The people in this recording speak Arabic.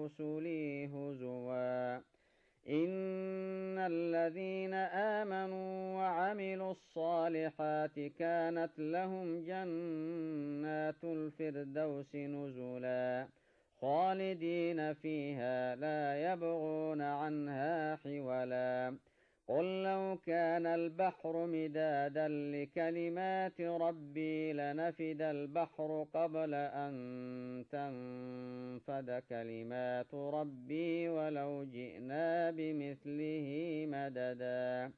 رسلي هزوا إن الذين آمنوا وعملوا الصالحات كانت لهم جنات الفردوس نزلا خالدين فيها لا يبغون عنها حولا قل لو كان البحر مدادا لكلمات ربي لنفد البحر قبل أن تنفد كلمات ربي ولو جئنا بمثله مددا